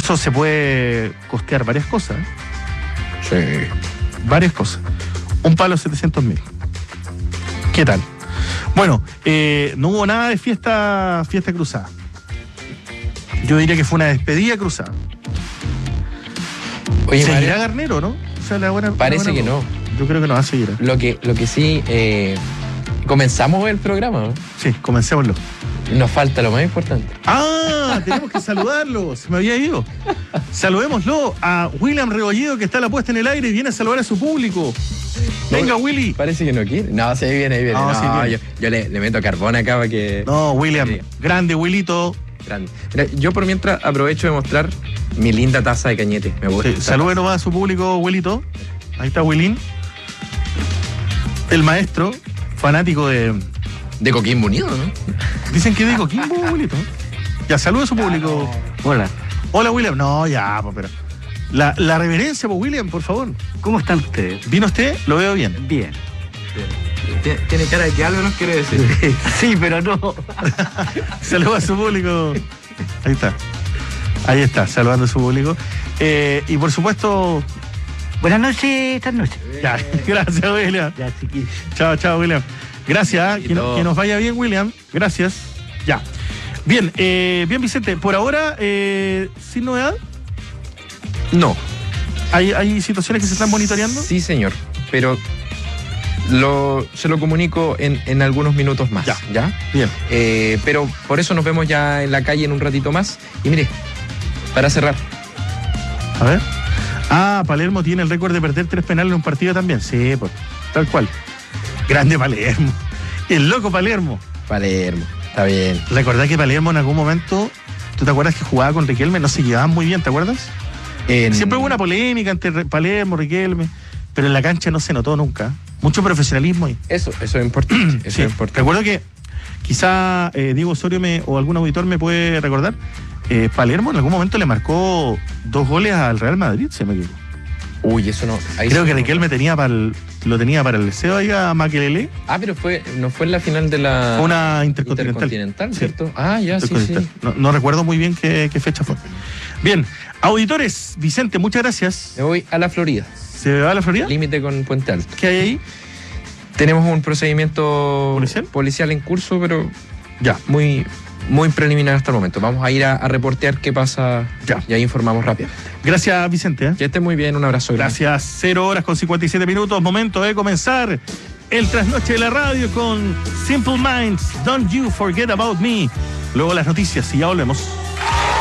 eso se puede costear varias cosas. Sí. Varias cosas. Un palo 700.000. ¿Qué tal? Bueno, no hubo nada de fiesta cruzada. Yo diría que fue una despedida cruzada. Oye, ¿seguirá Garnero, no? O sea, parece que no. Yo creo que no va a seguir. Lo que sí, comenzamos el programa, ¿no? Sí, comencémoslo. Nos falta lo más importante. ¡Ah! Tenemos que saludarlo. Se me había ido. Saludémoslo a William Rebolledo, que está a la puesta en el aire y viene a saludar a su público. Venga, Willy. Parece que no quiere. No, sí, viene, ahí viene. No, No, sí viene. yo le meto carbón acá para que... No, William. Sí. Grande, Willito. Grande. Mira, yo por mientras aprovecho de mostrar mi linda taza de cañete. Me gusta. Sí, salude nomás a su público, Willito. Ahí está Willín. El maestro, fanático de... De Coquimbo Unido, ¿no? Dicen que de Coquimbo, Willito. Ya, saluda a su público. Hola, Hola, William. No, ya, pues, pero... La reverencia, pues, William, por favor. ¿cómo están ustedes? ¿Vino usted? Lo veo bien. Bien. Tiene cara de que algo nos quiere decir. Sí, pero no. Saluda a su público. Ahí está. Ahí está, saludando a su público. Y por supuesto... Buenas noches, esta noche. Ya, gracias, William. Ya, chiquillos. Chao, William. Gracias, que nos vaya bien, William. Gracias. Ya. Bien, bien, Vicente. Por ahora, sin novedad. No. ¿Hay situaciones que se están monitoreando? Sí, señor. Pero se lo comunico en algunos minutos más. ¿Ya? Bien. Pero por eso nos vemos ya en la calle en un ratito más. Y mire, para cerrar. A ver. Ah, Palermo tiene el récord de perder 3 penales en un partido también. Sí, pues, tal cual. Grande Palermo. El loco Palermo. Palermo, está bien. Recordá que Palermo en algún momento, ¿tú te acuerdas que jugaba con Riquelme? No se llevaban muy bien, ¿te acuerdas? Siempre hubo una polémica entre Palermo, Riquelme, pero en la cancha no se notó nunca. Mucho profesionalismo ahí. Eso es importante. Sí, recuerdo que quizá Diego Osorio o algún auditor me puede recordar, Palermo en algún momento le marcó 2 goles al Real Madrid, se me equivoco. Uy, eso no. Creo que Riquelme lo tenía para el deseo ahí a Makelele. Ah, pero no fue en la final de la... Fue una intercontinental. ¿Cierto? Sí. Ah, ya, sí. No recuerdo muy bien qué fecha fue. Bien, auditores, Vicente, muchas gracias. Me voy a la Florida. ¿Se va a la Florida? Límite con Puente Alto. ¿Qué hay ahí? Tenemos un procedimiento policial en curso, pero ya, muy preliminar hasta el momento. Vamos a ir a reportear qué pasa y ahí informamos rápidamente. Gracias, Vicente. Que esté muy bien, un abrazo. Gracias. 0:57. Momento de comenzar el trasnoche de la radio con Simple Minds, Don't You Forget About Me. Luego las noticias y ya volvemos.